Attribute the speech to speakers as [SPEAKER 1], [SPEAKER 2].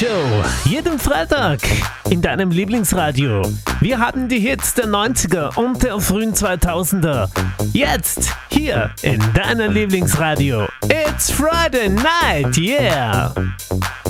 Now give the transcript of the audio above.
[SPEAKER 1] Show. Jeden Freitag in deinem Lieblingsradio. Wir haben die Hits der 90er und der frühen 2000er. Jetzt hier in deinem Lieblingsradio. It's Friday night, yeah!